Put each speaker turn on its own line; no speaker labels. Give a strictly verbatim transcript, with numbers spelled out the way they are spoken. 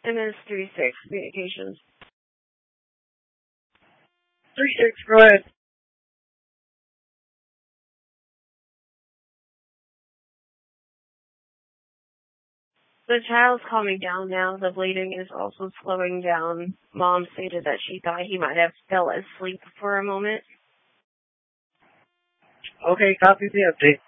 M S three six Communications.
three six, go ahead.
The child's calming down now. The bleeding is also slowing down. Mom stated that she thought he might have fell asleep for a moment.
Okay, copy the update.